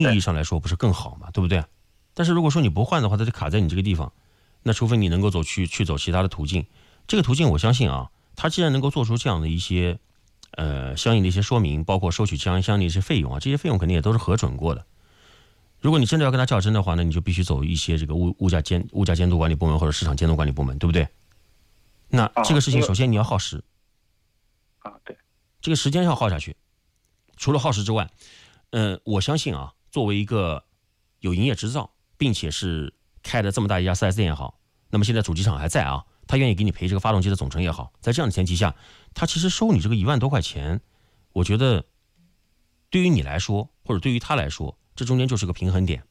意义上来说不是更好嘛，对不对？但是如果说你不换的话，它就卡在你这个地方，那除非你能够去走其他的途径，这个途径我相信啊，它既然能够做出这样的一些相应的一些说明，包括收取相应的一些费用啊，这些费用肯定也都是核准过的。如果你真的要跟他较真的话，那你就必须走一些这个物价监督管理部门或者市场监督管理部门，对不对？那这个事情首先你要耗时啊，对， 这个时间要耗下去。除了耗时之外，我相信啊，作为一个有营业执照，并且是开的这么大一家 4S 店也好，那么现在主机厂还在啊，他愿意给你赔这个发动机的总成也好，在这样的前提下，他其实收你这个1万多块钱，我觉得对于你来说，或者对于他来说，这中间就是个平衡点。